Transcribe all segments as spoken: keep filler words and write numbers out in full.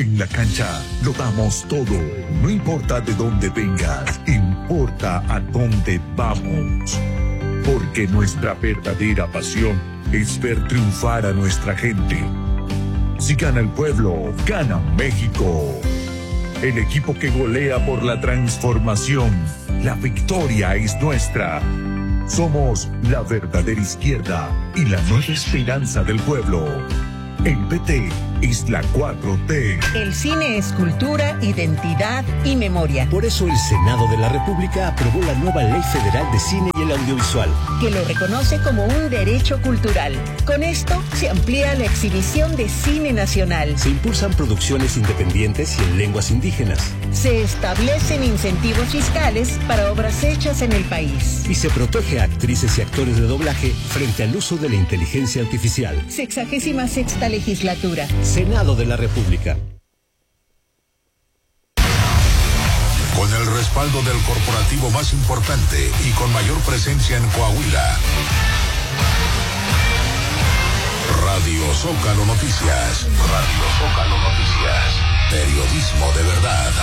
En la cancha lo damos todo. No importa de dónde vengas, importa a dónde vamos. Porque nuestra verdadera pasión es ver triunfar a nuestra gente. Si gana el pueblo, gana México. El equipo que golea por la transformación. La victoria es nuestra. Somos la verdadera izquierda y la nueva esperanza del pueblo. El P T es la cuatro T. El cine es cultura, identidad y memoria. Por eso el Senado de la República aprobó la nueva Ley Federal de Cine y el Audiovisual, que lo reconoce como un derecho cultural. Con esto se amplía la exhibición de cine nacional. Se impulsan producciones independientes y en lenguas indígenas. Se establecen incentivos fiscales para obras hechas en el país. Y se protege a actrices y actores de doblaje frente al uso de la inteligencia artificial. Sexagésima sexta legislatura. Senado de la República. Con el respaldo del corporativo más importante y con mayor presencia en Coahuila. Radio Zócalo Noticias. Radio Zócalo Noticias. Periodismo de verdad.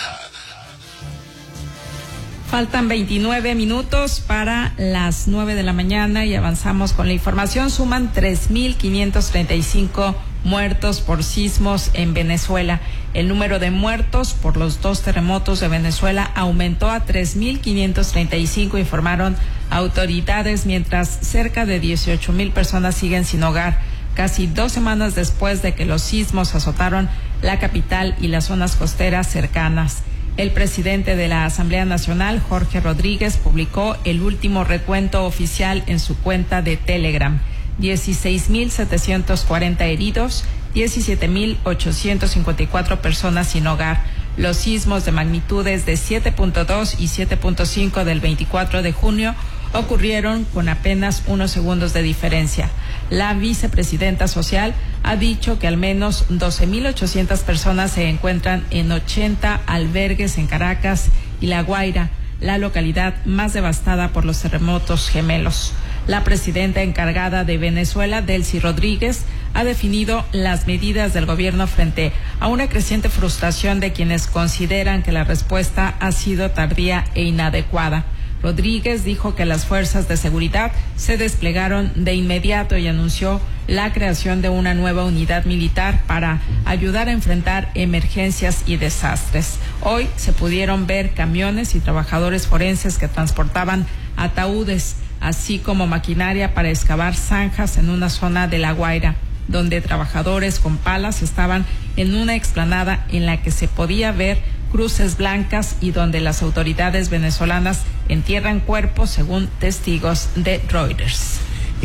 Faltan veintinueve minutos para las nueve de la mañana y avanzamos con la información. Suman tres mil quinientos treinta y cinco muertos por sismos en Venezuela. El número de muertos por los dos terremotos de Venezuela aumentó a tres mil quinientos treinta y cinco, informaron autoridades, mientras cerca de dieciocho mil personas siguen sin hogar, casi dos semanas después de que los sismos azotaron la capital y las zonas costeras cercanas. El presidente de la Asamblea Nacional, Jorge Rodríguez, publicó el último recuento oficial en su cuenta de Telegram. dieciséis mil setecientos cuarenta heridos, diecisiete mil ochocientos cincuenta y cuatro personas sin hogar. Los sismos de magnitudes de siete punto dos y siete punto cinco del veinticuatro de junio ocurrieron con apenas unos segundos de diferencia. La vicepresidenta social ha dicho que al menos doce mil ochocientas personas se encuentran en ochenta albergues en Caracas y La Guaira, la localidad más devastada por los terremotos gemelos. La presidenta encargada de Venezuela, Delcy Rodríguez, ha definido las medidas del gobierno frente a una creciente frustración de quienes consideran que la respuesta ha sido tardía e inadecuada. Rodríguez dijo que las fuerzas de seguridad se desplegaron de inmediato y anunció la creación de una nueva unidad militar para ayudar a enfrentar emergencias y desastres. Hoy se pudieron ver camiones y trabajadores forenses que transportaban ataúdes, así como maquinaria para excavar zanjas en una zona de La Guaira, donde trabajadores con palas estaban en una explanada en la que se podía ver cruces blancas y donde las autoridades venezolanas entierran cuerpos, según testigos de Reuters.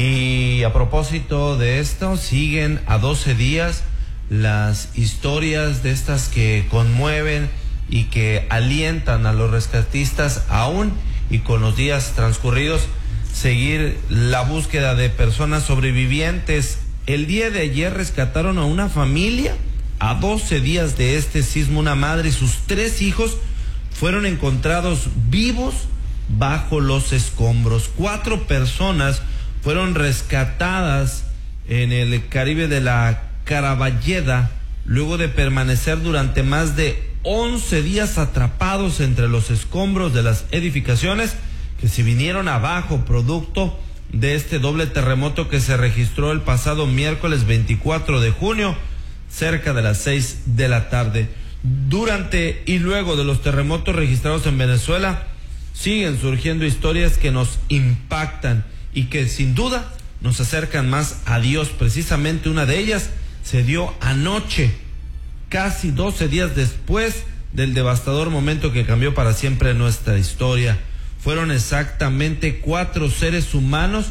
Y a propósito de esto, siguen a doce días las historias de estas que conmueven y que alientan a los rescatistas aún y con los días transcurridos seguir la búsqueda de personas sobrevivientes. El día de ayer rescataron a una familia. A doce días de este sismo, una madre y sus tres hijos fueron encontrados vivos bajo los escombros. Cuatro personas fueron rescatadas en el Caribe de la Caraballeda luego de permanecer durante más de once días atrapados entre los escombros de las edificaciones que se vinieron abajo producto de este doble terremoto que se registró el pasado miércoles veinticuatro de junio. Cerca de las seis de la tarde. Durante y luego de los terremotos registrados en Venezuela, siguen surgiendo historias que nos impactan y que sin duda nos acercan más a Dios. Precisamente una de ellas se dio anoche, casi doce días después del devastador momento que cambió para siempre nuestra historia. Fueron exactamente cuatro seres humanos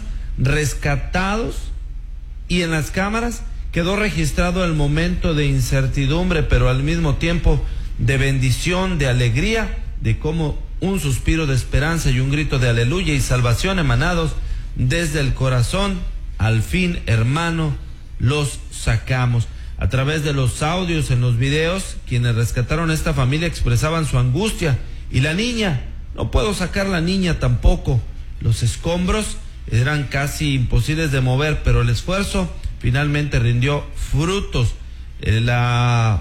rescatados y en las cámaras quedó registrado el momento de incertidumbre, pero al mismo tiempo de bendición, de alegría, de cómo un suspiro de esperanza y un grito de aleluya y salvación emanados desde el corazón. Al fin, hermano, los sacamos. A través de los audios en los videos, quienes rescataron a esta familia expresaban su angustia. Y la niña, no puedo sacar la niña tampoco. Los escombros eran casi imposibles de mover, pero el esfuerzo finalmente rindió frutos. La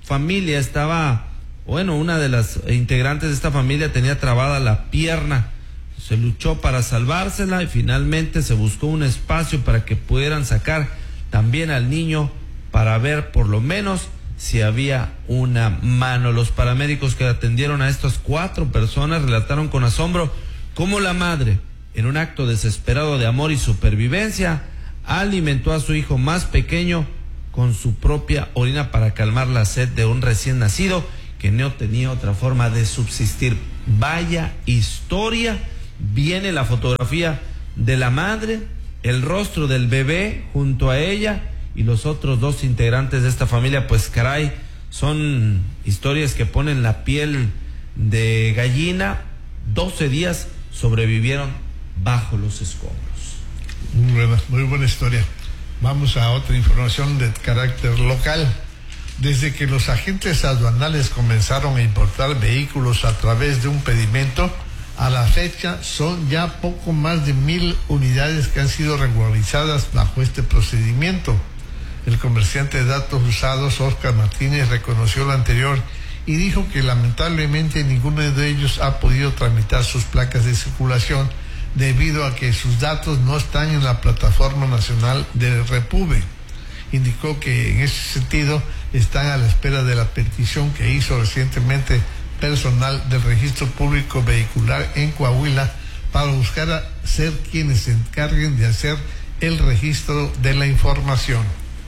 familia estaba, bueno, una de las integrantes de esta familia tenía trabada la pierna. Se luchó para salvársela y finalmente se buscó un espacio para que pudieran sacar también al niño para ver por lo menos si había una mano. Los paramédicos que atendieron a estas cuatro personas relataron con asombro cómo la madre, en un acto desesperado de amor y supervivencia, alimentó a su hijo más pequeño con su propia orina para calmar la sed de un recién nacido que no tenía otra forma de subsistir. Vaya historia. Viene la fotografía de la madre, el rostro del bebé junto a ella y los otros dos integrantes de esta familia. Pues caray, son historias que ponen la piel de gallina. doce días sobrevivieron bajo los escombros. Muy buena, muy buena historia. Vamos a otra información de carácter local. Desde que los agentes aduanales comenzaron a importar vehículos a través de un pedimento, a la fecha son ya poco más de mil unidades que han sido regularizadas bajo este procedimiento. El comerciante de datos usados, Oscar Martínez, reconoció lo anterior y dijo que lamentablemente ninguno de ellos ha podido tramitar sus placas de circulación debido a que sus datos no están en la plataforma nacional del Repube. Indicó que en ese sentido están a la espera de la petición que hizo recientemente personal del Registro Público Vehicular en Coahuila para buscar a ser quienes se encarguen de hacer el registro de la información.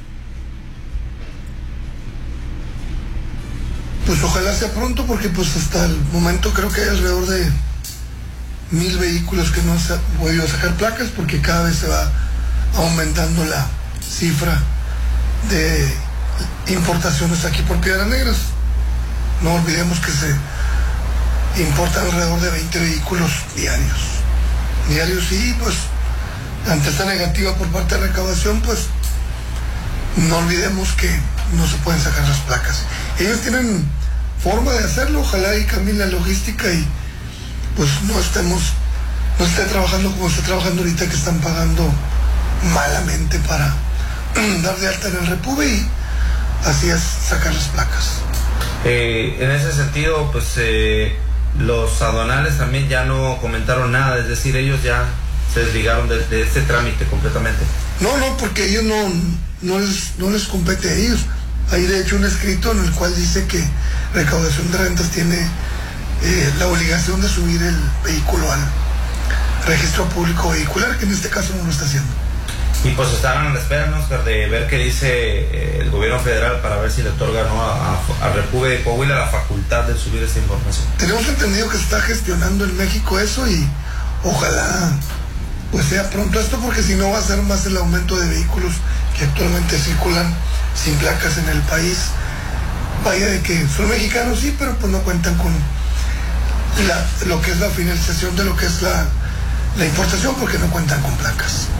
Pues ojalá sea pronto, porque pues hasta el momento creo que hay alrededor de mil vehículos que no se han podido sacar placas, porque cada vez se va aumentando la cifra de importaciones aquí por Piedras Negras. No olvidemos que se importan alrededor de veinte vehículos diarios. Diarios y pues ante esta negativa por parte de recaudación, pues no olvidemos que no se pueden sacar las placas. Ellos tienen forma de hacerlo, ojalá y cambien la logística y pues no estemos, no esté trabajando como está trabajando ahorita, que están pagando malamente para dar de alta en el Repube y así es sacar las placas. Eh, en ese sentido, pues eh, los aduanales también ya no comentaron nada, es decir, ellos ya se desligaron de, de este trámite completamente. No, no, porque ellos no, no, les, no les compete a ellos. Hay de hecho un escrito en el cual dice que Recaudación de Rentas tiene eh, la obligación de subir el vehículo al registro público vehicular, que en este caso no lo está haciendo. Y pues estaban a la espera, ¿no, Oscar, de ver qué dice eh, el gobierno federal para ver si le otorga, ¿no?, a, a, a Repube de Coahuila la facultad de subir esta información. Tenemos entendido que se está gestionando en México eso y ojalá pues sea pronto esto, porque si no va a ser más el aumento de vehículos que actualmente circulan sin placas en el país. Vaya de que son mexicanos, sí, pero pues no cuentan con la, lo que es la finalización de lo que es la, la importación, porque no cuentan con placas.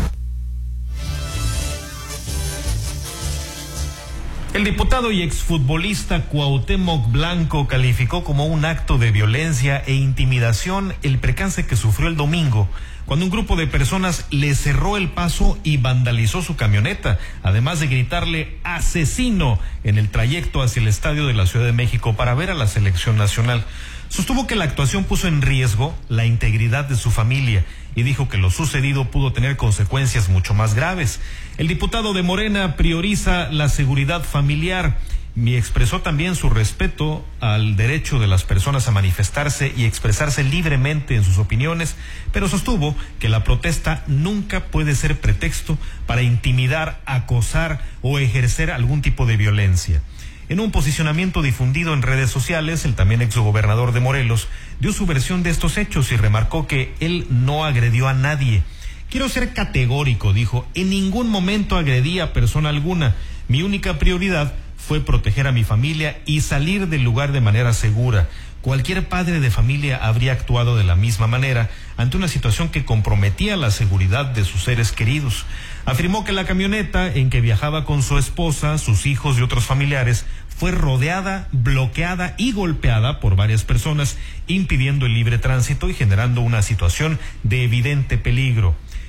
El diputado y exfutbolista Cuauhtémoc Blanco calificó como un acto de violencia e intimidación el percance que sufrió el domingo, cuando un grupo de personas le cerró el paso y vandalizó su camioneta, además de gritarle asesino en el trayecto hacia el estadio de la Ciudad de México para ver a la selección nacional. Sostuvo que la actuación puso en riesgo la integridad de su familia y dijo que lo sucedido pudo tener consecuencias mucho más graves. El diputado de Morena prioriza la seguridad familiar y expresó también su respeto al derecho de las personas a manifestarse y expresarse libremente en sus opiniones, pero sostuvo que la protesta nunca puede ser pretexto para intimidar, acosar o ejercer algún tipo de violencia. En un posicionamiento difundido en redes sociales, el también exgobernador de Morelos dio su versión de estos hechos y remarcó que él no agredió a nadie. Quiero ser categórico, dijo, en ningún momento agredí a persona alguna. Mi única prioridad fue proteger a mi familia y salir del lugar de manera segura. Cualquier padre de familia habría actuado de la misma manera ante una situación que comprometía la seguridad de sus seres queridos. Afirmó que la camioneta en que viajaba con su esposa, sus hijos y otros familiares fue rodeada, bloqueada y golpeada por varias personas, impidiendo el libre tránsito y generando una situación de evidente peligro.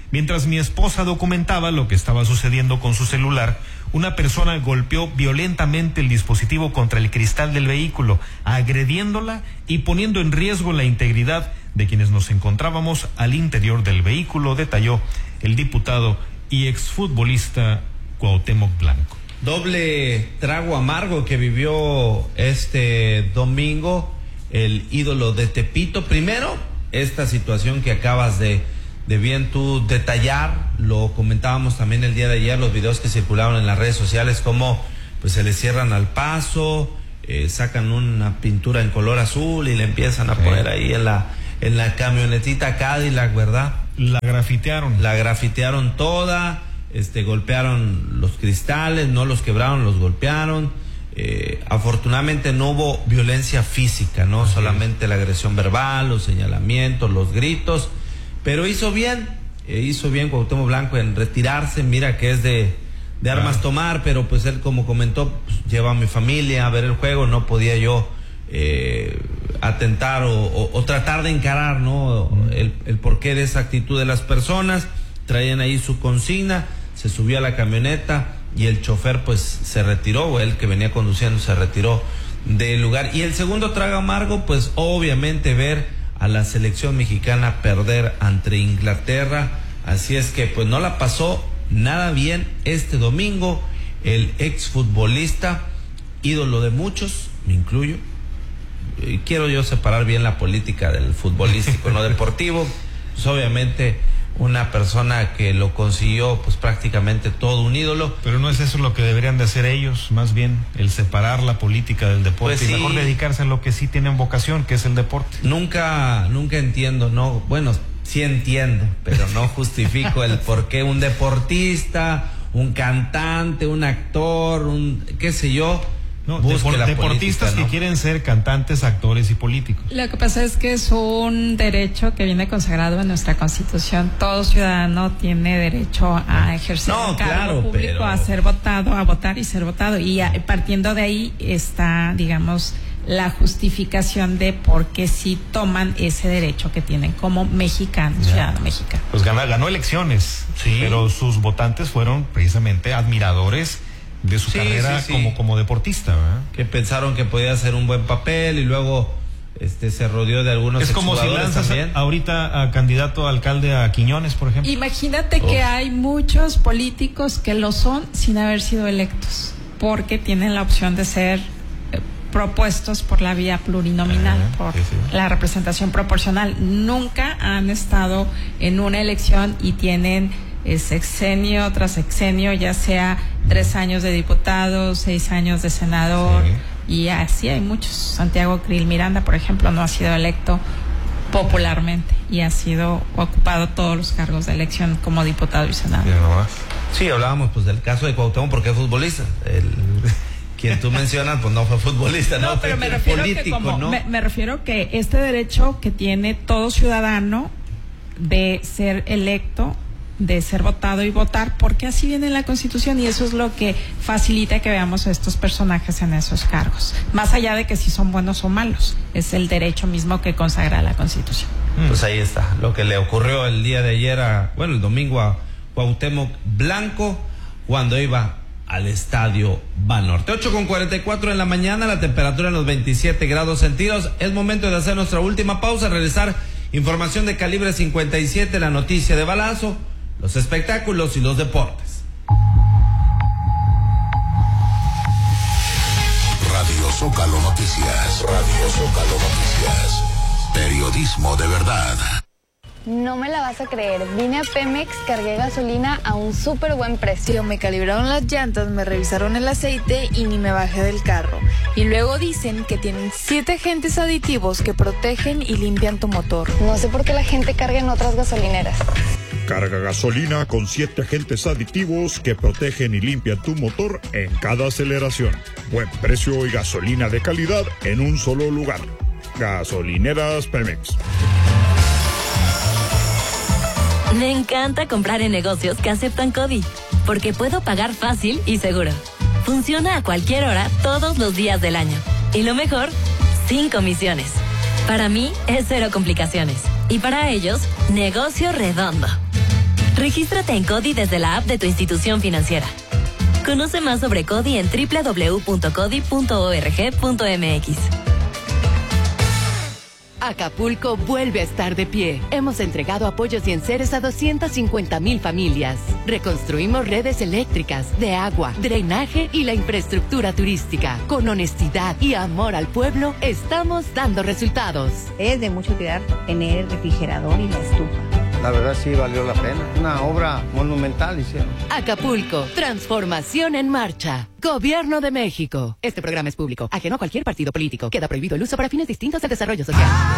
Mientras mi esposa documentaba lo que estaba sucediendo con su celular, una persona golpeó violentamente el dispositivo contra el cristal del vehículo, agrediéndola y poniendo en riesgo la integridad de quienes nos encontrábamos al interior del vehículo, detalló el diputado y exfutbolista Cuauhtémoc Blanco. Doble trago amargo que vivió este domingo el ídolo de Tepito. Primero, esta situación que acabas de, de bien tú detallar, lo comentábamos también el día de ayer, los videos que circularon en las redes sociales, cómo pues se le cierran al paso, eh, sacan una pintura en color azul y le empiezan a sí. poner ahí en la, en la camionetita Cadillac, ¿verdad? La grafitearon. La grafitearon toda, este, golpearon los cristales, no los quebraron, los golpearon. Eh, afortunadamente no hubo violencia física, no Así solamente es. La agresión verbal, los señalamientos, los gritos, pero hizo bien, eh, hizo bien Cuauhtémoc Blanco en retirarse. Mira que es de, de armas claro. tomar, pero pues él, como comentó, pues, lleva a mi familia a ver el juego, no podía yo eh, atentar o, o, o tratar de encarar, ¿no? Mm. el, el porqué de esa actitud de las personas. Traían ahí su consigna, se subió a la camioneta y el chofer pues se retiró, o él que venía conduciendo se retiró del lugar. Y el segundo trago amargo, pues obviamente ver a la selección mexicana perder ante Inglaterra. Así es que pues no la pasó nada bien este domingo el exfutbolista, ídolo de muchos, me incluyo. Y quiero yo separar bien la política del futbolístico, no deportivo. Pues obviamente una persona que lo consiguió pues prácticamente todo un ídolo. Pero no es eso lo que deberían de hacer ellos, más bien el separar la política del deporte pues y sí, mejor dedicarse a lo que sí tienen vocación, que es el deporte. Nunca, nunca entiendo, no, bueno, sí entiendo, pero no justifico el por qué un deportista, un cantante, un actor, un qué sé yo, no, depor la deportistas política, ¿no? Que quieren ser cantantes, actores y políticos. Lo que pasa es que es un derecho que viene consagrado en nuestra Constitución. Todo ciudadano tiene derecho a ejercer no, un cargo claro, público, pero... a ser votado, a votar y ser votado. Y a, partiendo de ahí está, digamos, la justificación de por qué sí toman ese derecho que tienen como mexicanos, ciudadano mexicano. Pues ganó, ganó elecciones, sí, pero sus votantes fueron precisamente admiradores de su sí, carrera sí, sí. como como deportista, ¿verdad? Que pensaron que podía hacer un buen papel y luego este se rodeó de algunos es como si lanzas también. Ahorita a candidato a alcalde a Quiñones, por ejemplo. Imagínate oh. que hay muchos políticos que lo son sin haber sido electos, porque tienen la opción de ser eh, propuestos por la vía plurinominal, uh-huh. por sí, sí. la representación proporcional. Nunca han estado en una elección y tienen sexenio tras sexenio, ya sea tres años de diputado, seis años de senador, sí. y así hay muchos. Santiago Krill Miranda, por ejemplo, no ha sido electo popularmente y ha sido ocupado todos los cargos de elección como diputado y senador. Sí, hablábamos pues del caso de Cuauhtémoc porque es futbolista. El, quien tú mencionas pues no fue futbolista, no, no pero me refiero político, que como, ¿no? me, me refiero que este derecho que tiene todo ciudadano de ser electo, de ser votado y votar, porque así viene en la Constitución, y eso es lo que facilita que veamos a estos personajes en esos cargos, más allá de que si son buenos o malos, es el derecho mismo que consagra la Constitución. Pues ahí está, lo que le ocurrió el día de ayer a, bueno, el domingo a Cuauhtémoc Blanco cuando iba al Estadio Banorte. ocho con cuarenta y cuatro en la mañana, la temperatura en los veintisiete grados centígrados. Es momento de hacer nuestra última pausa, regresar información de calibre cincuenta y siete, la noticia de balazo, los espectáculos y los deportes. Radio Zócalo Noticias. Radio Zócalo Noticias. Periodismo de verdad. No me la vas a creer, vine a Pemex, cargué gasolina a un súper buen precio. Me calibraron las llantas, me revisaron el aceite y ni me bajé del carro. Y luego dicen que tienen siete agentes aditivos que protegen y limpian tu motor. No sé por qué la gente carga en otras gasolineras. Carga gasolina con siete agentes aditivos que protegen y limpian tu motor en cada aceleración. Buen precio y gasolina de calidad en un solo lugar. Gasolineras Pemex. Me encanta comprar en negocios que aceptan CODI, porque puedo pagar fácil y seguro. Funciona a cualquier hora, todos los días del año. Y lo mejor, sin comisiones. Para mí es cero complicaciones. Y para ellos, negocio redondo. Regístrate en CODI desde la app de tu institución financiera. Conoce más sobre CODI en doble u doble u doble u punto codi punto org punto m x. Acapulco vuelve a estar de pie. Hemos entregado apoyos y enseres a doscientas cincuenta mil familias. Reconstruimos redes eléctricas, de agua, drenaje y la infraestructura turística. Con honestidad y amor al pueblo, estamos dando resultados. Es de mucho cuidar tener el refrigerador y la estufa. La verdad sí valió la pena. Una obra monumental hicieron. Acapulco, transformación en marcha. Gobierno de México. Este programa es público, ajeno a cualquier partido político. Queda prohibido el uso para fines distintos del desarrollo social.